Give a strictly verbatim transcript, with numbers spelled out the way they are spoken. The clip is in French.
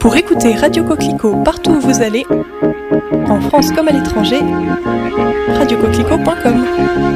Pour écouter Radio Coquelicot partout où vous allez, en France comme à l'étranger, radio coquelicot point com.